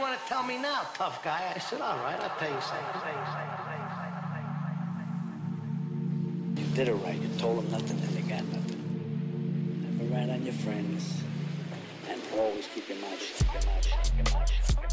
want to tell me now, tough guy? I said, all right, I'll tell you something. You did it right. You told them nothing and they got nothing. Never rat on your friends. And always keep your mouth shut.